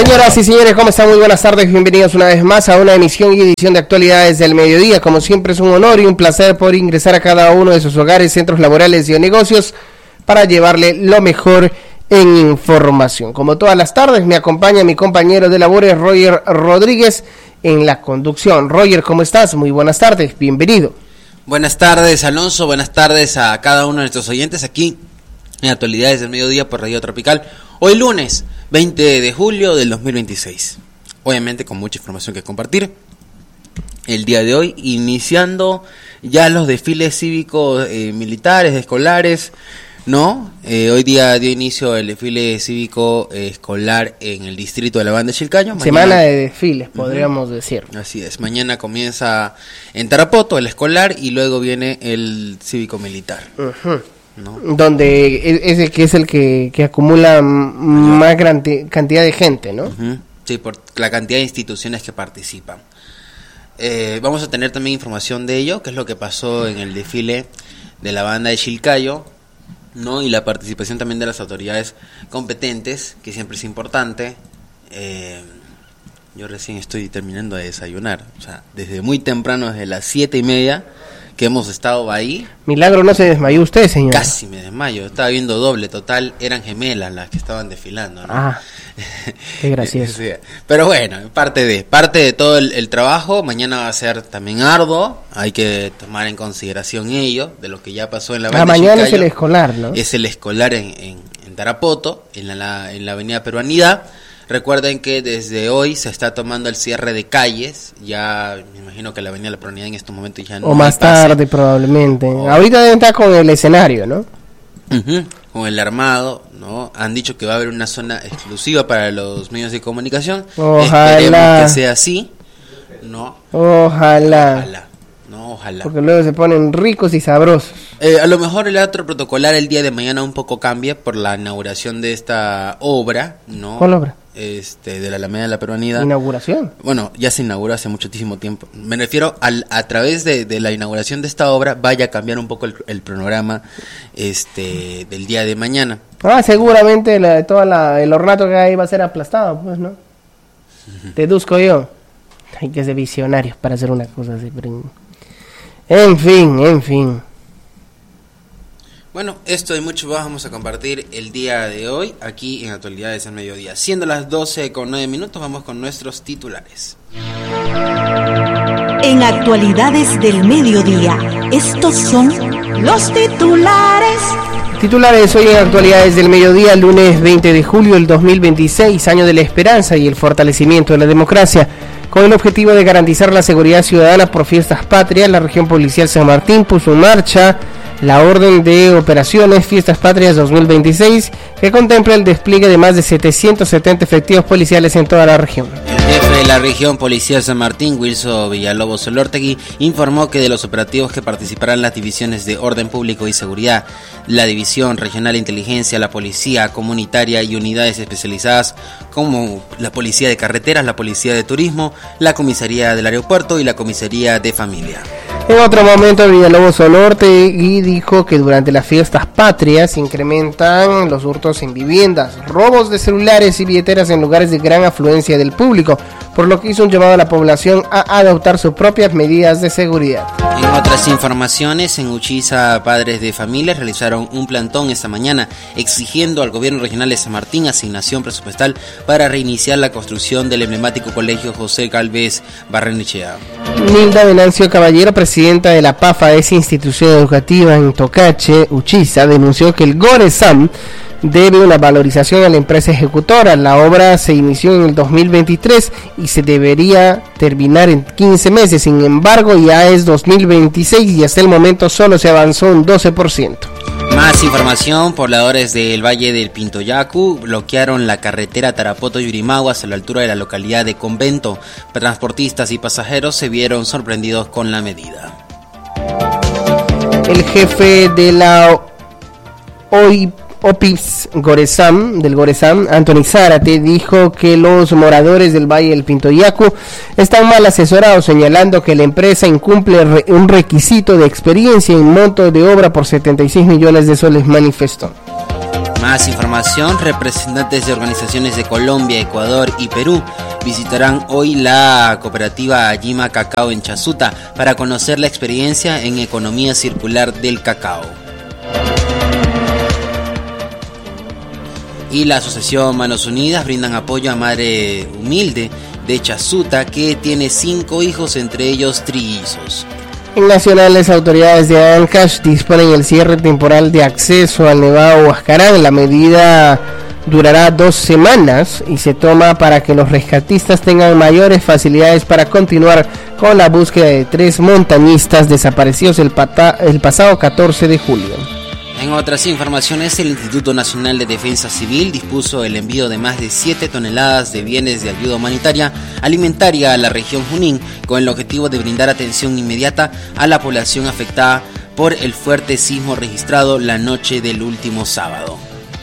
Señoras y señores, ¿cómo están? Muy buenas tardes, bienvenidos una vez más a una emisión y edición de Actualidades del Mediodía. Como siempre es un honor y un placer poder ingresar a cada uno de sus hogares, centros laborales y negocios para llevarle lo mejor en información. Como todas las tardes me acompaña mi compañero de labores, Roger Rodríguez, en la conducción. Roger, ¿cómo estás? Muy buenas tardes, bienvenido. Buenas tardes, Alonso, buenas tardes a cada uno de nuestros oyentes aquí en Actualidades del Mediodía por Radio Tropical. Hoy lunes 20 de julio del 2026. Obviamente con mucha información que compartir. El día de hoy iniciando ya los desfiles cívicos militares, escolares, ¿no? Hoy día dio inicio el desfile cívico escolar en el distrito de la Banda de Chilcayo. Semana de desfiles, podríamos decir. Así es, mañana comienza en Tarapoto el escolar y luego viene el cívico militar. ¿No? Donde es el que acumula más cantidad de gente, ¿no? Sí, por la cantidad de instituciones que participan. Vamos a tener también información de ello, que es lo que pasó en el desfile de la Banda de Chilcayo, ¿no? Y la participación también de las autoridades competentes, que siempre es importante. Yo recién estoy terminando de desayunar, o sea, desde muy temprano, desde las 7:30 que hemos estado ahí. Milagro, ¿no se desmayó usted, señor? Casi me desmayo, estaba viendo doble, total, eran gemelas las que estaban desfilando, ¿no? Ah, qué gracioso. Sí, pero bueno, parte de todo el trabajo. Mañana va a ser también arduo, hay que tomar en consideración ello, de lo que ya pasó en la Banda mañana Chilcayo. Es el escolar, ¿no? Es el escolar en Tarapoto, en la avenida Peruanidad. Recuerden que desde hoy se está tomando el cierre de calles. Ya me imagino que la avenida La Peruanidad en estos momentos ya no. O más tarde probablemente. Ahorita deben estar con el escenario, ¿no? Con el armado, ¿no? Han dicho que va a haber una zona exclusiva para los medios de comunicación. Ojalá. Esperemos que sea así, ¿no? Ojalá. No, ojalá. Porque luego se ponen ricos y sabrosos. A lo mejor el teatro protocolar el día de mañana un poco cambia por la inauguración de esta obra, ¿no? ¿Cuál obra? De la Alameda de la Peruanidad. ¿Inauguración? Bueno, ya se inauguró hace muchísimo tiempo. Me refiero a través de la inauguración de esta obra vaya a cambiar un poco el cronograma del día de mañana. Seguramente el ornato que hay va a ser aplastado, pues, ¿no? Deduzco yo. Hay que ser visionarios para hacer una cosa así. Pero... En fin. Bueno, esto y mucho más vamos a compartir el día de hoy aquí en Actualidades del Mediodía. Siendo las 12:09, vamos con nuestros titulares. En Actualidades del Mediodía, estos son los titulares. Titulares hoy en Actualidades del Mediodía, lunes 20 de julio del 2026, año de la esperanza y el fortalecimiento de la democracia. Con el objetivo de garantizar la seguridad ciudadana por fiestas patrias, la región policial San Martín puso en marcha la orden de operaciones Fiestas Patrias 2026, que contempla el despliegue de más de 770 efectivos policiales en toda la región. El jefe de la región policial San Martín, Wilson Villalobos Solortegui, informó que de los operativos que participarán las divisiones de Orden Público y Seguridad, la División Regional de Inteligencia, la Policía Comunitaria y unidades especializadas como la Policía de Carreteras, la Policía de Turismo, la Comisaría del Aeropuerto y la Comisaría de Familia. En otro momento, Villalobos Solortegui dijo que durante las fiestas patrias incrementan los hurtos en viviendas, robos de celulares y billeteras en lugares de gran afluencia del público, por lo que hizo un llamado a la población a adoptar sus propias medidas de seguridad. En otras informaciones, en Uchiza, padres de familia realizaron un plantón esta mañana exigiendo al gobierno regional de San Martín asignación presupuestal para reiniciar la construcción del emblemático colegio José Galvez Barrenechea. Nilda Venancio Caballero, presidenta de la PAFA, esa institución educativa en Tocache, Uchiza, denunció que el GORESAM debe una valorización a la empresa ejecutora. La obra se inició en el 2023 y se debería terminar en 15 meses. Sin embargo, ya es 2026 y hasta el momento solo se avanzó un 12%. Más información, pobladores del Valle del Pintoyacu bloquearon la carretera Tarapoto-Yurimaguas a la altura de la localidad de Convento. Transportistas y pasajeros se vieron sorprendidos con la medida. El jefe de la OPIPS del GORESAM, Anthony Zárate, dijo que los moradores del Valle del Pintoyacu están mal asesorados, señalando que la empresa incumple un requisito de experiencia en monto de obra por 76 millones de soles, manifestó. Más información, representantes de organizaciones de Colombia, Ecuador y Perú visitarán hoy la cooperativa Yima Cacao en Chasuta para conocer la experiencia en economía circular del cacao. Y la asociación Manos Unidas brindan apoyo a Madre Humilde de Chasuta, que tiene 5 hijos, entre ellos trillizos. En nacionales, autoridades de Ancash disponen el cierre temporal de acceso al Nevado Huascarán. La medida durará 2 semanas y se toma para que los rescatistas tengan mayores facilidades para continuar con la búsqueda de 3 montañistas desaparecidos el pasado 14 de julio. En otras informaciones, el Instituto Nacional de Defensa Civil dispuso el envío de más de 7 toneladas de bienes de ayuda humanitaria alimentaria a la región Junín, con el objetivo de brindar atención inmediata a la población afectada por el fuerte sismo registrado la noche del último sábado.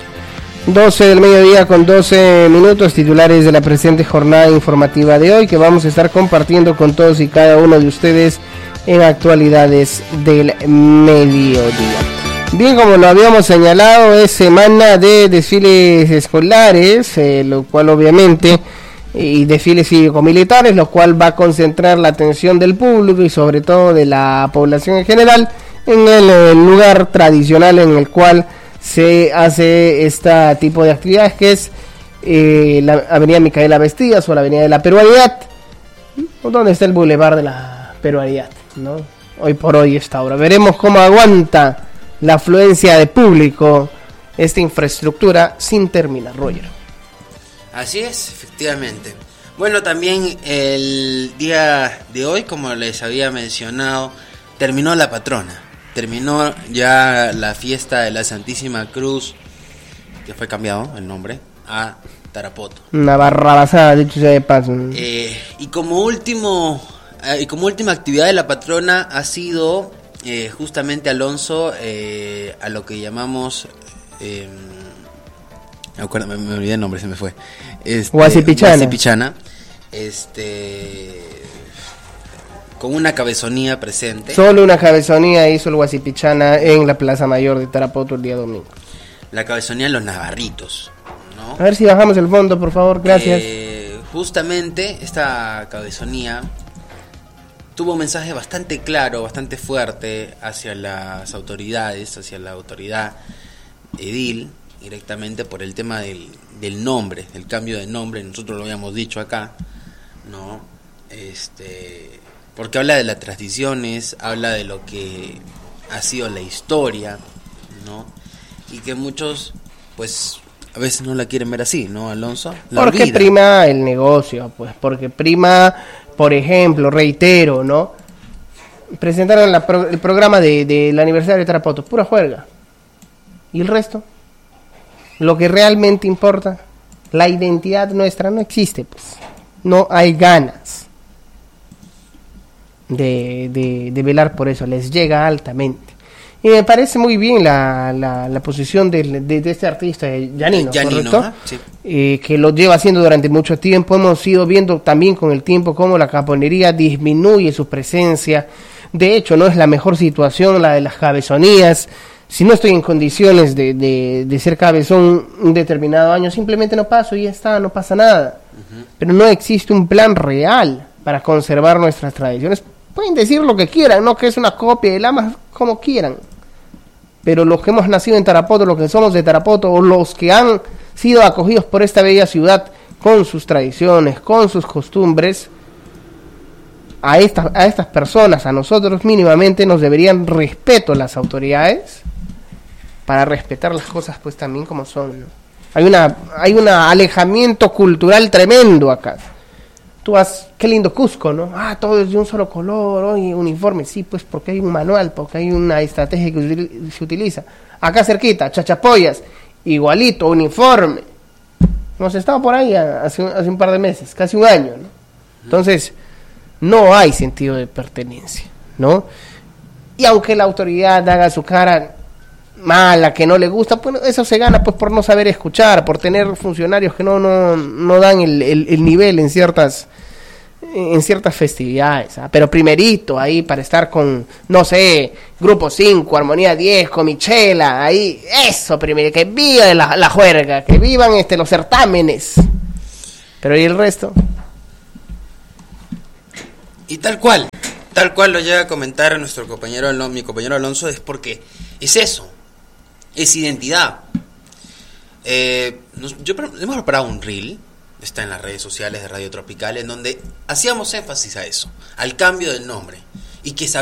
12 del mediodía con 12 minutos, titulares de la presente jornada informativa de hoy, que vamos a estar compartiendo con todos y cada uno de ustedes en Actualidades del Mediodía. Bien, como lo habíamos señalado, es semana de desfiles escolares, lo cual obviamente, y desfiles cívico-militares, lo cual va a concentrar la atención del público y sobre todo de la población en general en el lugar tradicional en el cual se hace este tipo de actividades, que es la avenida Micaela Vestías o la avenida de la Peruanidad, donde está el bulevar de la Peruanidad, ¿no? Hoy por hoy esta hora. Veremos cómo aguanta la afluencia de público, esta infraestructura sin terminar, Roger. Así es, efectivamente. Bueno, también el día de hoy, como les había mencionado, terminó la patrona. Terminó ya la fiesta de la Santísima Cruz, que fue cambiado el nombre a Tarapoto. Una barrabasada, dicho sea de paso. Y como última actividad de la patrona ha sido justamente, Alonso, a lo que llamamos me olvidé el nombre, se me fue, Huasipichana, con una cabezonía presente. Solo una cabezonía hizo el Huasipichana en la Plaza Mayor de Tarapoto el día domingo. La cabezonía de los navarritos, ¿no? A ver si bajamos el fondo, por favor, gracias. Justamente esta cabezonía tuvo un mensaje bastante claro, bastante fuerte hacia las autoridades, hacia la autoridad edil, directamente por el tema del nombre, del cambio de nombre. Nosotros lo habíamos dicho acá, ¿no? Porque habla de las tradiciones, habla de lo que ha sido la historia, ¿no? Y que muchos, pues, a veces no la quieren ver así, ¿no, Alonso? Porque prima el negocio, pues, porque prima, por ejemplo, reitero, ¿no? Presentaron el programa del aniversario de Tarapoto, pura juerga. ¿Y el resto? Lo que realmente importa, la identidad nuestra no existe, pues. No hay ganas de velar por eso, les llega altamente. Y me parece muy bien la posición de este artista, Giannino, ¿correcto? Sí. Que lo lleva haciendo durante mucho tiempo. Hemos ido viendo también con el tiempo cómo la caponería disminuye su presencia. De hecho, no es la mejor situación la de las cabezonías. Si no estoy en condiciones de ser cabezón un determinado año, simplemente no paso y ya está, no pasa nada. Uh-huh. Pero no existe un plan real para conservar nuestras tradiciones. Pueden decir lo que quieran, no que es una copia de Lamas, como quieran. Pero los que hemos nacido en Tarapoto, los que somos de Tarapoto, o los que han sido acogidos por esta bella ciudad con sus tradiciones, con sus costumbres, a estas personas, a nosotros mínimamente nos deberían respeto las autoridades para respetar las cosas pues también como son, ¿no? Hay un alejamiento cultural tremendo acá. Tú qué lindo Cusco, ¿no? Todo es de un solo color, oye, uniforme, sí, pues porque hay un manual, porque hay una estrategia que se utiliza. Acá cerquita, Chachapoyas, igualito, uniforme. Hemos estado por ahí hace un par de meses, casi un año, ¿no? Entonces, no hay sentido de pertenencia, ¿no? Y aunque la autoridad haga su cara mala, que no le gusta, pues eso se gana pues por no saber escuchar, por tener funcionarios que no dan el nivel en ciertas en ciertas festividades, pero primerito ahí para estar con, no sé, Grupo 5, Armonía 10, Comichela, ahí, eso primero, que viva la juerga, que vivan los certámenes, pero ¿y el resto? Y tal cual lo llega a comentar nuestro compañero, mi compañero Alonso, es porque es eso, es identidad. Hemos preparado un reel, está en las redes sociales de Radio Tropical, en donde hacíamos énfasis a eso, al cambio del nombre, y que